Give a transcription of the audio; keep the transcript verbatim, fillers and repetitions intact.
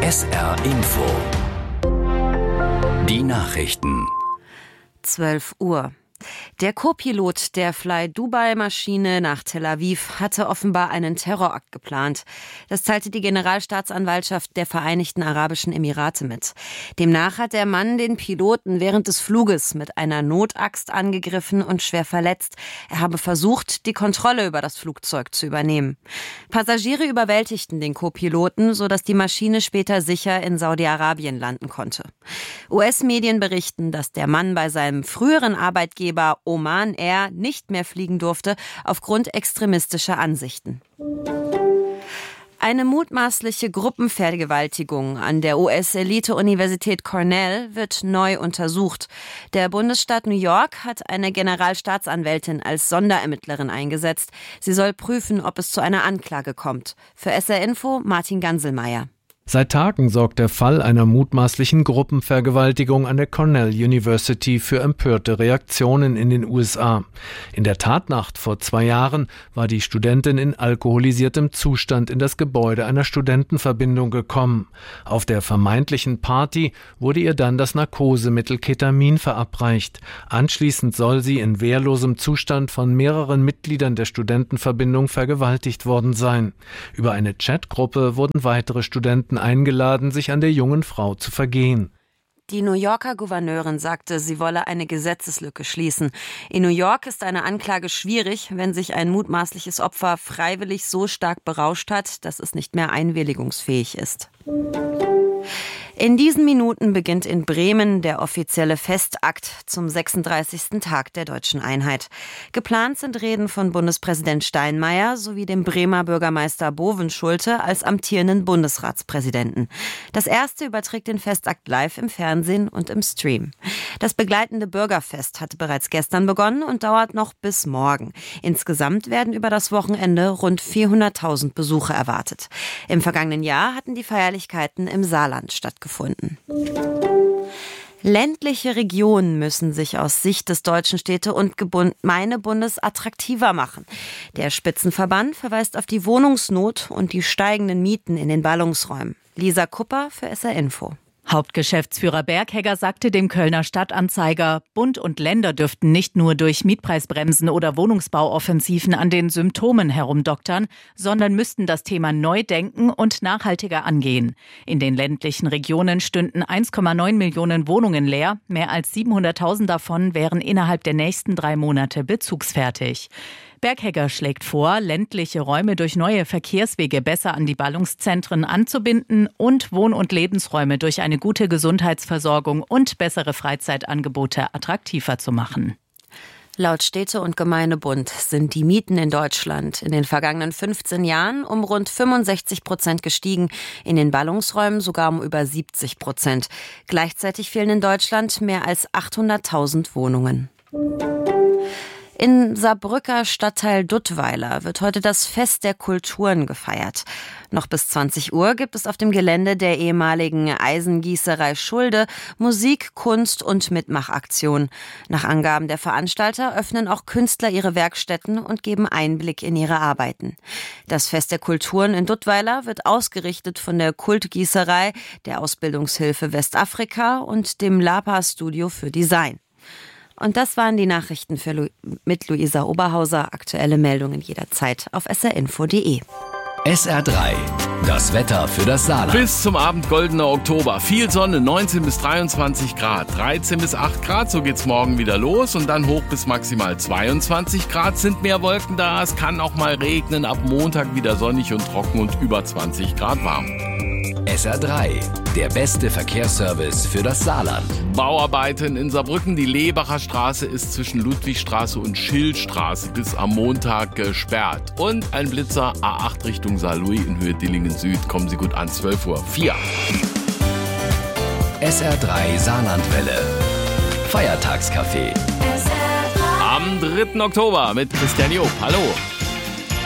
S R Info. Die Nachrichten. zwölf Uhr. Der Co-Pilot der Fly-Dubai-Maschine nach Tel Aviv hatte offenbar einen Terrorakt geplant. Das teilte die Generalstaatsanwaltschaft der Vereinigten Arabischen Emirate mit. Demnach hat der Mann den Piloten während des Fluges mit einer Notaxt angegriffen und schwer verletzt. Er habe versucht, die Kontrolle über das Flugzeug zu übernehmen. Passagiere überwältigten den Co-Piloten, sodass die Maschine später sicher in Saudi-Arabien landen konnte. U S-Medien berichten, dass der Mann bei seinem früheren Arbeitgeber Oman Air nicht mehr fliegen durfte aufgrund extremistischer Ansichten. Eine mutmaßliche Gruppenvergewaltigung an der U S-Elite-Universität Cornell wird neu untersucht. Der Bundesstaat New York hat eine Generalstaatsanwältin als Sonderermittlerin eingesetzt. Sie soll prüfen, ob es zu einer Anklage kommt. Für S R Info Martin Ganselmeier. Seit Tagen sorgt der Fall einer mutmaßlichen Gruppenvergewaltigung an der Cornell University für empörte Reaktionen in den U S A. In der Tatnacht vor zwei Jahren war die Studentin in alkoholisiertem Zustand in das Gebäude einer Studentenverbindung gekommen. Auf der vermeintlichen Party wurde ihr dann das Narkosemittel Ketamin verabreicht. Anschließend soll sie in wehrlosem Zustand von mehreren Mitgliedern der Studentenverbindung vergewaltigt worden sein. Über eine Chatgruppe wurden weitere Studenten eingeladen, sich an der jungen Frau zu vergehen. Die New Yorker Gouverneurin sagte, sie wolle eine Gesetzeslücke schließen. In New York ist eine Anklage schwierig, wenn sich ein mutmaßliches Opfer freiwillig so stark berauscht hat, dass es nicht mehr einwilligungsfähig ist. In diesen Minuten beginnt in Bremen der offizielle Festakt zum sechsunddreißigsten Tag der deutschen Einheit. Geplant sind Reden von Bundespräsident Steinmeier sowie dem Bremer Bürgermeister Bovenschulte als amtierenden Bundesratspräsidenten. Das erste überträgt den Festakt live im Fernsehen und im Stream. Das begleitende Bürgerfest hatte bereits gestern begonnen und dauert noch bis morgen. Insgesamt werden über das Wochenende rund vierhunderttausend Besucher erwartet. Im vergangenen Jahr hatten die Feierlichkeiten im Saarland stattgefunden. Gefunden. Ländliche Regionen müssen sich aus Sicht des Deutschen Städte- und Gemeindebundes attraktiver machen. Der Spitzenverband verweist auf die Wohnungsnot und die steigenden Mieten in den Ballungsräumen. Lisa Kupper für S R Info. Hauptgeschäftsführer Berghegger sagte dem Kölner Stadtanzeiger, Bund und Länder dürften nicht nur durch Mietpreisbremsen oder Wohnungsbauoffensiven an den Symptomen herumdoktern, sondern müssten das Thema neu denken und nachhaltiger angehen. In den ländlichen Regionen stünden eins Komma neun Millionen Wohnungen leer, mehr als siebenhunderttausend davon wären innerhalb der nächsten drei Monate bezugsfertig. Berghegger schlägt vor, ländliche Räume durch neue Verkehrswege besser an die Ballungszentren anzubinden und Wohn- und Lebensräume durch eine gute Gesundheitsversorgung und bessere Freizeitangebote attraktiver zu machen. Laut Städte- und Gemeindebund sind die Mieten in Deutschland in den vergangenen fünfzehn Jahren um rund fünfundsechzig Prozent gestiegen, in den Ballungsräumen sogar um über siebzig Prozent. Gleichzeitig fehlen in Deutschland mehr als achthunderttausend Wohnungen. In Saarbrücker Stadtteil Duttweiler wird heute das Fest der Kulturen gefeiert. Noch bis zwanzig Uhr gibt es auf dem Gelände der ehemaligen Eisengießerei Schulde Musik, Kunst und Mitmachaktionen. Nach Angaben der Veranstalter öffnen auch Künstler ihre Werkstätten und geben Einblick in ihre Arbeiten. Das Fest der Kulturen in Duttweiler wird ausgerichtet von der Kultgießerei, der Ausbildungshilfe Westafrika und dem Lapa Studio für Design. Und das waren die Nachrichten für Lu- mit Luisa Oberhauser. Aktuelle Meldungen jederzeit auf s r info punkt d e. S R drei. Das Wetter für das Saarland. Bis zum Abend goldener Oktober. Viel Sonne, neunzehn bis dreiundzwanzig Grad. dreizehn bis acht Grad, so geht's morgen wieder los. Und dann hoch bis maximal zweiundzwanzig Grad. Sind mehr Wolken da. Es kann auch mal regnen. Ab Montag wieder sonnig und trocken und über zwanzig Grad warm. S R drei. Der beste Verkehrsservice für das Saarland. Bauarbeiten in Saarbrücken. Die Lebacher Straße ist zwischen Ludwigstraße und Schildstraße bis am Montag gesperrt. Und ein Blitzer A acht Richtung Saarlouis in Höhe Dillingen Süd. Kommen Sie gut an, zwölf Uhr vier. S R drei Saarlandwelle. Feiertagscafé. Am dritten Oktober mit Christian Job. Hallo.